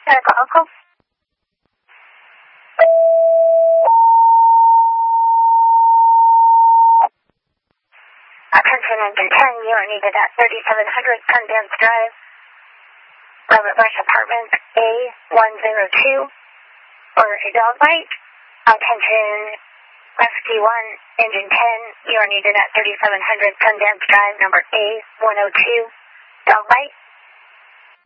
Medical Uncle. Attention engine 10, you are needed at 3700 Sundance Drive, Robert Bush Apartment A102, for a dog bite. Attention Rescue 1, engine 10, you are needed at 3700 Sundance Drive, number A102, dog bite.